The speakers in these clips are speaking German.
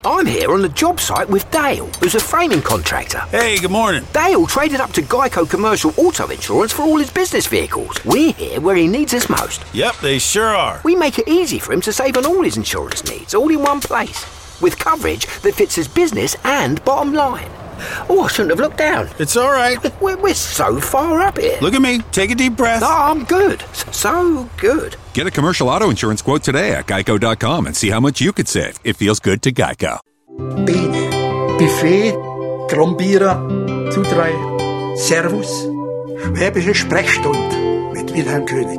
I'm here on the job site with Dale, who's a framing contractor. Hey, good morning. Dale traded up to Geico Commercial Auto Insurance for all his business vehicles. We're here where he needs us most. Yep, they sure are. We make it easy for him to save on all his insurance needs, all in one place, with coverage that fits his business and bottom line. Oh, I shouldn't have looked down. It's all right. We're so far up here. Look at me. Take a deep breath. Oh, I'm good. So good. Get a commercial auto insurance quote today at geico.com and see how much you could save. It feels good to Geico. Bene. Buffet, Trombierer, Zudrei, Servus. Schwäbische Sprechstunde mit Wilhelm König.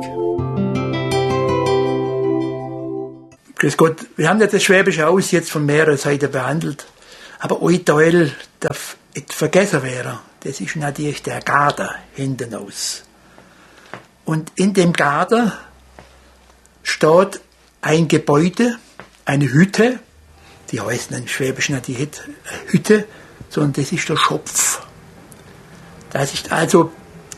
Grüß Gott, wir haben ja das Schwäbische Aus jetzt von mehreren Seiten behandelt. Aber ein Teil darf nicht vergessen werden. Das ist natürlich der Garten hinten aus. Und in dem Garten steht ein Gebäude, eine Hütte. Die heißt in Schwäbisch natürlich nicht Hütte, sondern das ist der Schopf. Das ist also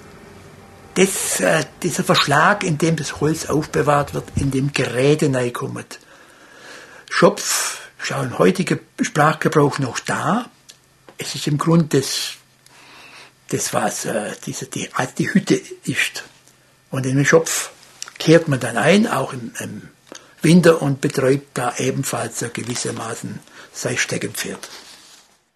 dieser Verschlag, in dem das Holz aufbewahrt wird, in dem Geräte reinkommt. Schopf ist auch im heutigen Sprachgebrauch noch da. Es ist im Grunde das was die Hütte ist. Und in den Schopf kehrt man dann ein, auch im Winter, und betreibt da ebenfalls gewissermaßen sein Steckenpferd.